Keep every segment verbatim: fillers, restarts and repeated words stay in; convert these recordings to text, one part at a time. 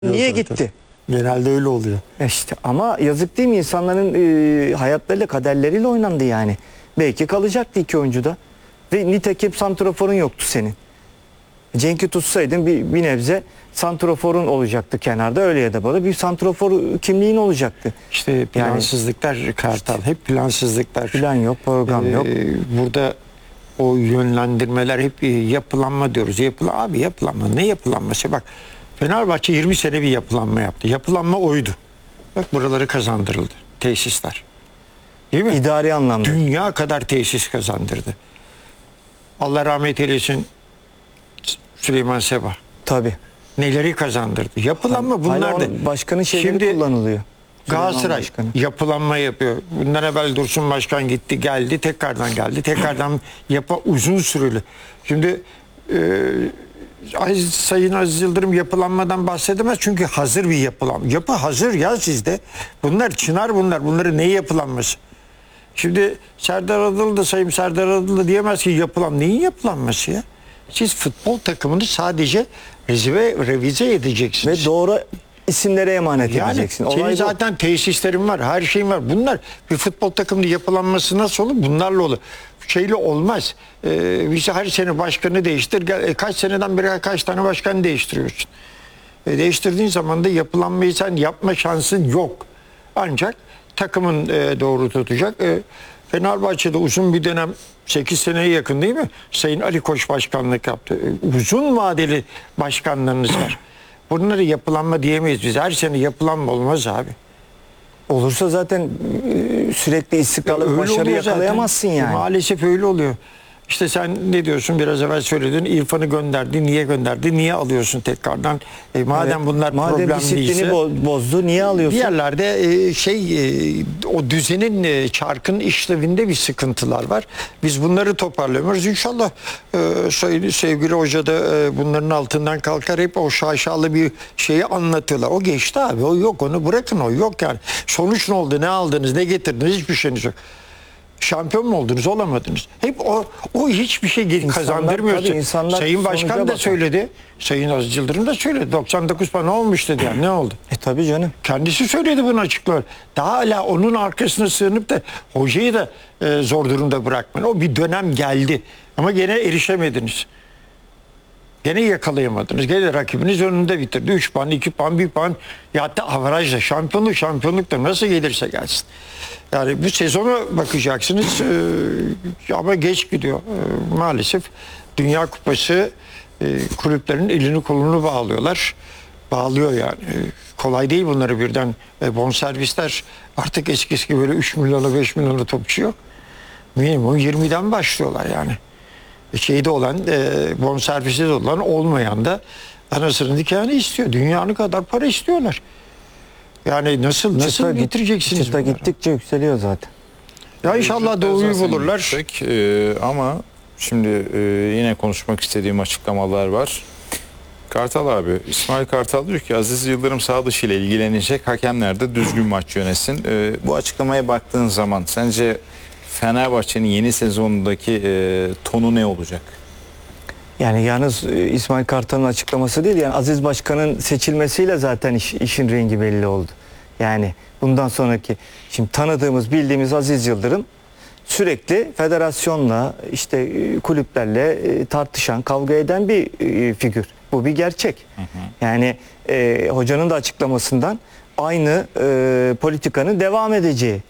Niye zaten. gitti? Genelde öyle oluyor. E İşte ama yazık değil mi? İnsanların e, hayatlarıyla, kaderleriyle oynandı yani. Belki kalacaktı iki oyuncu da. Ve nitekim santraforun yoktu senin. Cenk'i tutsaydın bir, bir nebze santraforun olacaktı kenarda, öyle ya da böyle bir santrafor kimliğin olacaktı. İşte plansızlıklar Kartal. Hep plansızlıklar. Plan yok, program Ee, yok. Burada o yönlendirmeler hep e, yapılanma diyoruz. Yapılan, abi yapılanma ne yapılanması? Bak Fenerbahçe yirmi sene bir yapılanma yaptı. Yapılanma oydu. Bak buraları kazandırıldı. Tesisler. Değil mi? İdari anlamda. Dünya kadar tesis kazandırdı. Allah rahmet eylesin Süleyman Seba. Tabii. Neleri kazandırdı. Yapılanma bunlar Hala da. onun başkanın şeyleri Şimdi kullanılıyor. Galatasaray Başkanı. yapılanma yapıyor. Bundan evvel Dursun Başkan gitti geldi tekrardan geldi tekrardan yapa uzun süreli. Şimdi e, Sayın Aziz Yıldırım yapılanmadan bahsedemez çünkü hazır bir yapılanma. Yapı hazır ya sizde. Bunlar çınar bunlar. Bunları ne yapılanması? Şimdi Serdar Adalı da Sayın Serdar Adalı diyemez ki yapılan. Neyin yapılanması ya? Siz futbol takımını sadece revize, revize edeceksiniz. Ve doğru isimlere emanet Yani edeceksin. senin Olay bu. zaten tesislerin var, her şeyin var. Bunlar bir futbol takımının yapılanması nasıl olur? Bunlarla olur. Şeyle olmaz. Ee, biz her sene başkanı değiştir. Gel, e, kaç seneden beri kaç tane başkan değiştiriyorsun? E, değiştirdiğin zaman da yapılanmayı sen yapma şansın yok. Ancak takımın e, doğru tutacak. E, Fenerbahçe'de uzun bir dönem sekiz seneye yakın değil mi? Sayın Ali Koç başkanlık yaptı. E, uzun vadeli başkanlarınız var. Bunları yapılanma diyemeyiz biz. Her sene yapılanma olmaz abi. Olursa zaten e, sürekli istikrarlı bir Öyle başarı oluyor zaten. yakalayamazsın yani. Maalesef öyle oluyor. İşte sen ne diyorsun, biraz evvel söyledin, İrfan'ı gönderdi, niye gönderdi, niye alıyorsun tekrardan? E, madem Evet, bunlar madem problem disiplini değilse, bo- bozdu, niye bir alıyorsun? yerlerde e, şey e, o düzenin e, çarkın işlevinde bir sıkıntılar var. Biz bunları toparlamıyoruz. İnşallah e, say- sevgili hoca da e, bunların altından kalkar. Hep o şaşalı bir şeyi anlatıyorlar. O geçti abi. O yok. Onu bırakın. O yok yani. Sonuç ne oldu? Ne aldınız? Ne getirdiniz? Hiçbir şeyiniz yok. Şampiyon mu oldunuz? Olamadınız. Hep o o hiçbir şey İnsanlar, kazandırmıyorsun. tabii insanlar Sayın Başkan sonuca da bakar. söyledi. Sayın Aziz Yıldırım da söyledi. doksan dokuz puan olmuş dedi yani. Ne oldu? E tabii canım. Kendisi söyledi bunu açıklar. Daha hala onun arkasına sığınıp da hocayı da e, zor durumda bırakmayın. O bir dönem geldi. Ama gene erişemediniz. Gene yakalayamadınız. Gene rakibiniz önünde bitirdi. üç puan, iki puan, bir puan. Ya hatta avarajla şampiyonluk şampiyonluk da nasıl gelirse gelsin. Yani bu sezona bakacaksınız e, ama geç gidiyor. E, maalesef Dünya Kupası e, kulüplerin elini kolunu bağlıyorlar. Bağlıyor yani. E, kolay değil bunları birden. E, bonservisler artık eskisi gibi böyle üç milyona beş milyona topçu yok. Minimum yirmiden başlıyorlar yani. Şeyde olan, e, bonservisi de olan, olmayan da anasının nikahını istiyor. Dünyanın kadar para istiyorlar. Yani nasıl nasıl Çıta git- getireceksiniz Çıta bunları? gittikçe yükseliyor zaten. Ya inşallah doğruyu bulurlar. Yüksek, e, ama şimdi e, yine konuşmak istediğim açıklamalar var. Kartal abi, İsmail Kartal diyor ki Aziz Yıldırım sağ dışı ile ilgilenecek, hakemler de düzgün maç yönetsin. E, bu açıklamaya baktığın zaman sence Fenerbahçe'nin yeni sezondaki e, tonu ne olacak? Yani yalnız e, İsmail Kartal'ın açıklaması değil, yani Aziz Başkan'ın seçilmesiyle zaten iş, işin rengi belli oldu. Yani bundan sonraki, şimdi tanıdığımız, bildiğimiz Aziz Yıldırım sürekli federasyonla, işte e, kulüplerle e, tartışan, kavga eden bir e, figür. Bu bir gerçek. Hı hı. Yani e, hocanın da açıklamasından aynı e, politikanın devam edeceği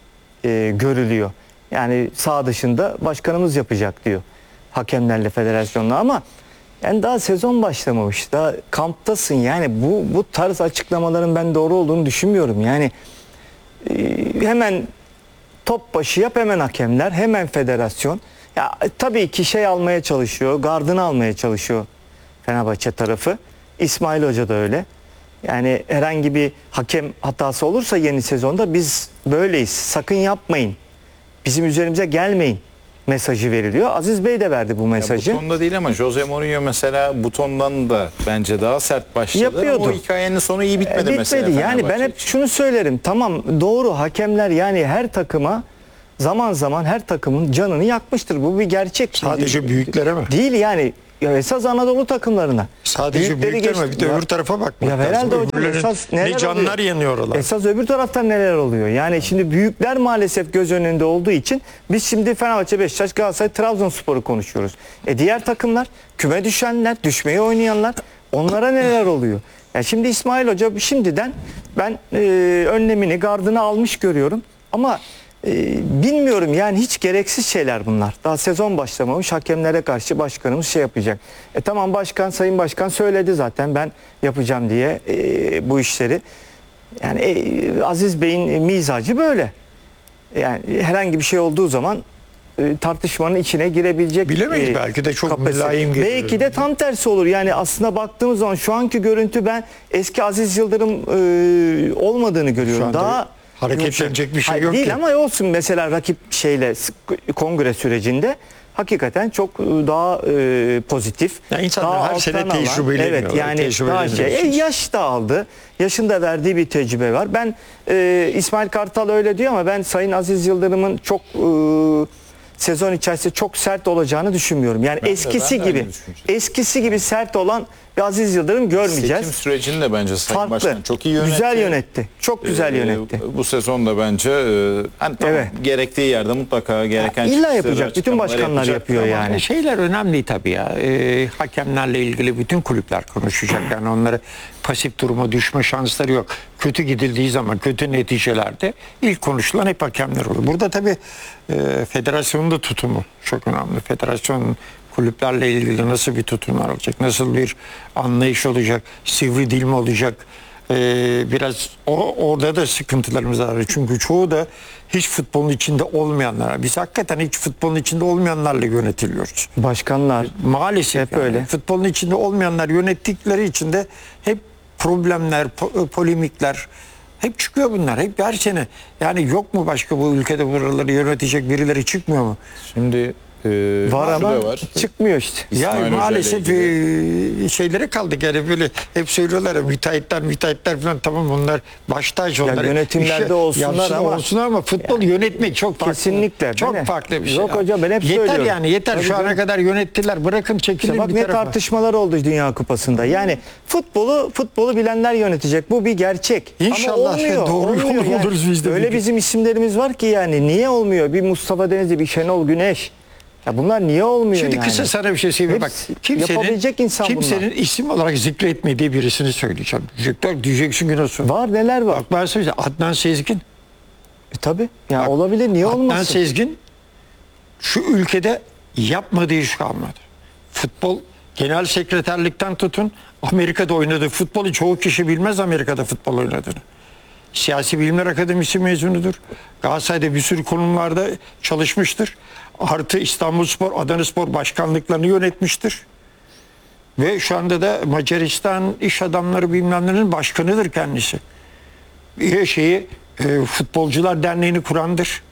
e, görülüyor. Yani sağ dışında başkanımız yapacak diyor. Hakemlerle, federasyonla, ama yani daha sezon başlamamış. Daha kamptasın. Yani bu bu tarz açıklamaların ben doğru olduğunu düşünmüyorum. Yani e, hemen top başı yap, hemen hakemler, hemen federasyon. Ya e, tabii ki şey almaya çalışıyor, gardını almaya çalışıyor Fenerbahçe tarafı. İsmail Hoca da öyle. Yani herhangi bir hakem hatası olursa yeni sezonda biz böyleyiz, sakın yapmayın, bizim üzerimize gelmeyin mesajı veriliyor. Aziz Bey de verdi bu mesajı. Ya butonda değil ama Jose Mourinho mesela butondan da bence daha sert başladı. Yapıyordu. Ama o hikayenin sonu iyi bitmedi, e, mesela. bitmedi. Yani ben Fenerbahçe hep için. şunu söylerim. Tamam, doğru, hakemler yani her takıma zaman zaman her takımın canını yakmıştır. Bu bir gerçek. Sadece büyüklere mi? Değil yani. Ya esas Anadolu takımlarına. Sadece Büyükleri büyükler mi? geçti. Bir de Ya- öbür tarafa bakmak Ya lazım. herhalde hocam Öbürlerin esas neler ne canlar oluyor? yanıyor oralar. Esas öbür taraftan neler oluyor? Yani şimdi büyükler maalesef göz önünde olduğu için biz şimdi Fenerbahçe, Beşiktaş, Galatasaray, Trabzonspor'u konuşuyoruz. E diğer takımlar, küme düşenler, düşmeyi oynayanlar, onlara neler oluyor? Ya şimdi İsmail Hoca şimdiden ben e, önlemini, gardını almış görüyorum. Ama e, bilmiyorum yani hiç gereksiz şeyler bunlar. Daha sezon başlamamış, hakemlere karşı başkanımız şey yapacak. E tamam başkan, sayın başkan söyledi zaten ben yapacağım diye e, bu işleri. Yani e, Aziz Bey'in mizacı böyle. Yani herhangi bir şey olduğu zaman e, tartışmanın içine girebilecek. Bilemeyiz, belki de çok kapasite. mülayim gelir. Belki de tam tersi olur. Yani aslında baktığımız zaman şu anki görüntü ben eski Aziz Yıldırım e, olmadığını görüyorum. Şu anda Daha hareketlenecek bir şey Hayır, yok değil ki. ama olsun mesela rakip şeyle kongre sürecinde hakikaten çok e, daha e, pozitif. Ya insanlar daha her sene alttan alan. tecrübeleniyorlar, Evet yani daha tecrübeleniyorlar. şey. E, yaş da aldı. Yaşın da verdiği bir tecrübe var. Ben e, İsmail Kartal öyle diyor ama ben Sayın Aziz Yıldırım'ın çok e, sezon içerisinde çok sert olacağını düşünmüyorum. Yani Ben de- eskisi ben de aynı gibi düşünceyim. eskisi gibi sert olan bir Aziz Yıldırım görmeyeceğiz. Seçim sürecini de bence Sayın Farklı. Başkan çok iyi yönetti. Güzel yönetti. Çok güzel Ee, yönetti. Bu sezon da bence e, hani tamam, Evet. gerektiği yerde mutlaka gereken İlla çıkışları, yapacak. Bütün açıklamaları başkanlar yapacak. yapıyor Ama yani. Şeyler önemli tabii ya. Ee, hakemlerle ilgili bütün kulüpler konuşacak. Yani onları pasif duruma düşme şansları yok. Kötü gidildiği zaman, kötü neticelerde ilk konuşulan hep hakemler olur. Burada tabii e, federasyonun da tutumu çok önemli. Federasyonun kulüplerle ilgili nasıl bir tutumlar olacak? Nasıl bir anlayış olacak? Sivri dil mi olacak? Ee, biraz o, orada da sıkıntılarımız var. Çünkü çoğu da hiç futbolun içinde olmayanlar. Biz hakikaten hiç futbolun içinde olmayanlarla yönetiliyoruz. Başkanlar Maalesef Hep yani. öyle. Futbolun içinde olmayanlar yönettikleri için de hep problemler, po- polemikler hep çıkıyor bunlar. Hep her sene. Yani yok mu başka bu ülkede buraları yönetecek birileri çıkmıyor mu? Şimdi e, var şu ama da var. çıkmıyor işte. Ya İsmail Hoca ile maalesef ilgili. e, şeylere kaldık yani böyle hep söylüyorlar ya müteahhitler müteahhitler falan tamam bunlar baş tacı onlar. yönetimlerde İşte olsunlar yapsın ama- olsunlar ama futbol yönetmek çok farklı. Kesinlikle, Çok değil mi? farklı bir şey. Yok ya. hocam, ben hep yeter söylüyorum. yani yeter Tabii şu ana canım. kadar yönettiler bırakın çekilin İşte bak bir ne tarafa. tartışmalar oldu Dünya Kupası'nda. Yani futbolu futbolu bilenler yönetecek. Bu bir gerçek. İnşallah Ama olmuyor. doğru olmuyor yolu yani. buluruz biz de. Öyle bizim isimlerimiz var ki yani niye olmuyor? Bir Mustafa Denizli, bir Şenol Güneş. Ya bunlar niye olmuyor Şimdi yani? kısa sana bir şey söyleyeyim. Bak Hepsi kimsenin, yapabilecek insan kimsenin bunlar. isim olarak zikretmediği birisini söyleyeceğim. Diyecekler, diyeceksin ki nasıl? Var neler var? Bak ben söyleyeceğim. Adnan Sezgin. E, tabii. Ya Bak, olabilir niye Adnan olmasın? Sezgin şu ülkede yapmadığı iş kalmadı. Futbol genel sekreterlikten tutun Amerika'da oynadı. Futbolu çoğu kişi bilmez Amerika'da futbol oynadığını. Siyasi Bilimler Akademisi mezunudur. Galatasaray'da bir sürü konumlarda çalışmıştır. Artı İstanbulspor, Adanaspor başkanlıklarını yönetmiştir. Ve şu anda da Macaristan iş adamları bilmemlerinin başkanıdır kendisi. Bir şeyi e, Futbolcular Derneği'ni kurandır.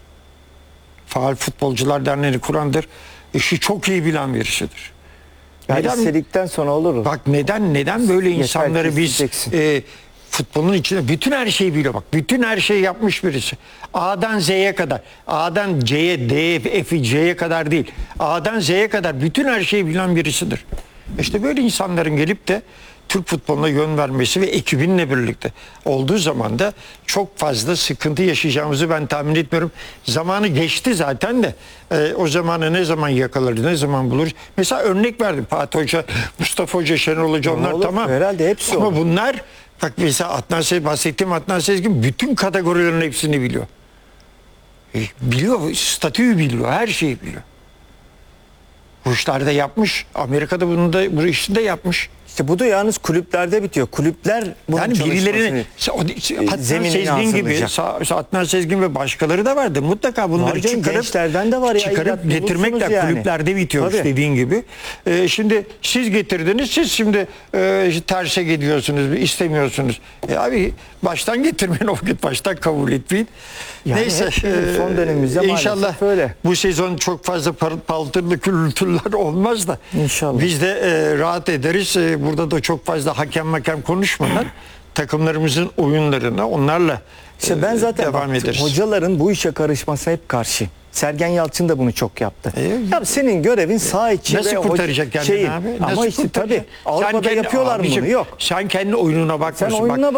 Faal Futbolcular Derneği'ni kurandır. İşi çok iyi bilen birisidir. Yani Neden- istedikten sonra olur. Bak neden neden böyle Yeter insanları ki biz isteyeceksin. e, futbolun içinde bütün her şeyi biliyor bak. Bütün her şeyi yapmış birisi. A'dan Z'ye kadar. A'dan C'ye, D'ye, F'i, C'ye kadar değil. A'dan Z'ye kadar bütün her şeyi bilen birisidir. İşte böyle insanların gelip de Türk futboluna yön vermesi ve ekibinle birlikte olduğu zaman da çok fazla sıkıntı yaşayacağımızı ben tahmin etmiyorum. Zamanı geçti zaten de e, o zamanı ne zaman yakalarız, ne zaman buluruz? Mesela örnek verdim Fatih Hoca, Mustafa Hoca, Şenol Hoca onlar Olur, tamam. herhalde hepsi Ama olur. bunlar bak mesela Adnan Sezgin, bahsettiğim Adnan Sezgin bütün kategorilerin hepsini biliyor. E, biliyor, statüyü biliyor, her şeyi biliyor. Bu işlerde yapmış. Amerika'da bunu da bu işini de yapmış. İşte bu da yalnız kulüplerde bitiyor. Kulüpler bunun Yani birilerini çalışmasını- Adnan zeminini Sezgin gibi hazırlayacak. Sa- Adnan Sezgin ve başkaları da vardı. Mutlaka bunları Var canım, çıkarıp gençlerden de var ya, çıkarıp illa getirmekle bulursunuz yani. kulüplerde bitiyor Tabii. dediğin gibi. Ee, şimdi siz getirdiniz. Siz şimdi e, terse gidiyorsunuz, istemiyorsunuz. E, abi baştan getirmeyin o vakit baştan kabul etmeyin. Yani Neyse hep bizim son e, dönemimizde inşallah maalesef öyle. bu sezon çok fazla par- paltırlı kültürler olmaz da İnşallah. biz de e, rahat ederiz. E, burada da çok fazla hakem hakem konuşmadan takımlarımızın oyunlarına onlarla İşte ben e, zaten devam bak, ederiz. hocaların bu işe karışması hep karşı. Sergen Yalçın da bunu çok yaptı. E, ya senin görevin saha içi Nasıl ve hoca- kurtaracak kendini şeyin. abi? Ama Nasıl işte tabii kurtaracak? Sen Avrupa'da kendi- yapıyorlar mı abicim, bunu? Yok. Sen kendi oyununa bakmasın. Sen oyununa